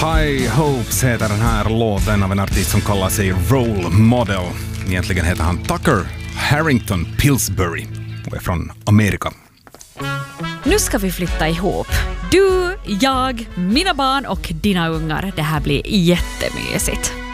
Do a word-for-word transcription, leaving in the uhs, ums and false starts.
High Hopes heter den här låten av en artist som kallar sig Role Model. Egentligen heter han Tucker Harrington Pillsbury och är från Amerika. Nu ska vi flytta ihop. Du, jag, mina barn och dina ungar. Det här blir jättemysigt.